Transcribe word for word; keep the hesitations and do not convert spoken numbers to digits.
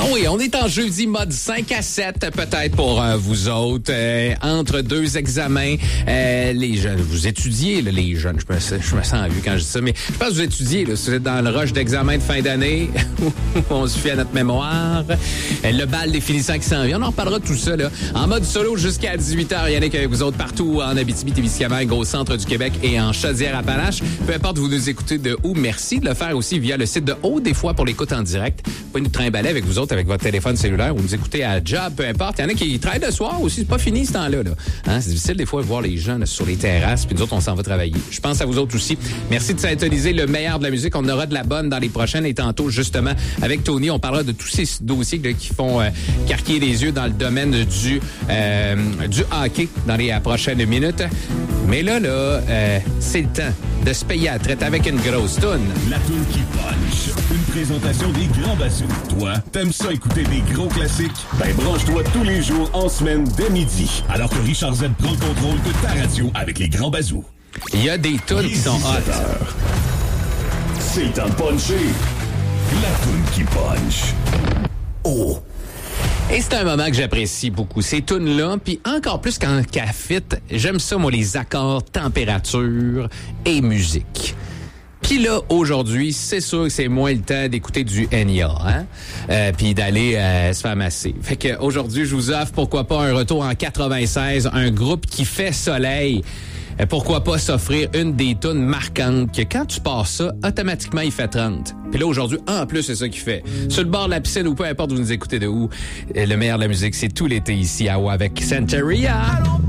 oui, on est en jeudi mode cinq à sept, peut-être pour euh, vous autres. Euh, entre deux examens, euh, les jeunes, vous étudiez, là, les jeunes, je me, je me sens vieux quand je dis ça, mais je pense que vous étudiez, là, vous êtes dans le rush d'examen de fin d'année, où on se fie à notre mémoire, euh, le bal des finissants qui s'en vient, on en reparlera de tout ça, là. En mode solo jusqu'à dix-huit heures, Yannick avec vous autres partout en Abitibi-Témiscamingue, au centre du Québec et en Chaudière-Appalaches. Peu importe, vous nous écoutez de où, merci de le faire aussi via le site de Haut, des fois pour l'écoute en direct. Vous pouvez nous trimballer avec vous autres, avec votre téléphone cellulaire ou nous écouter à job, peu importe. Il y en a qui travaillent le soir aussi, c'est pas fini ce temps-là. Là. Hein? C'est difficile des fois de voir les gens là, sur les terrasses, puis nous autres, on s'en va travailler. Je pense à vous autres aussi. Merci de syntoniser le meilleur de la musique. On aura de la bonne dans les prochaines et tantôt, justement, avec Tony, on parlera de tous ces dossiers là, qui font euh, carquiller les yeux dans le domaine du, euh, du hockey dans les euh, prochaines minutes. Mais là, là, euh, c'est le temps de se payer à la traite avec une grosse toune. La toune qui punch. Une présentation des grands bazous. Toi, t'aimes ça écouter des gros classiques? Ben branche-toi tous les jours en semaine dès midi. Alors que Richard Z prend le contrôle de ta radio avec les grands bazous. Il y a des tounes qui sont hot. C'est le temps de puncher. La toune qui punch. Oh! Et c'est un moment que j'apprécie beaucoup, ces tunes-là. Puis encore plus qu'en café, j'aime ça, moi, les accords, température et musique. Puis là, aujourd'hui, c'est sûr que c'est moins le temps d'écouter du N I A, hein? Euh, puis d'aller euh, se faire masser. Fait que aujourd'hui, je vous offre, pourquoi pas, un retour en quatre-vingt-seize, un groupe qui fait soleil. Pourquoi pas s'offrir une des tunes marquantes que quand tu passes ça, automatiquement, il fait trente. Puis là, aujourd'hui, en plus, c'est ça qu'il fait. Sur le bord de la piscine ou peu importe où vous nous écoutez de où, le meilleur de la musique, c'est tout l'été ici à Oua avec Santeria.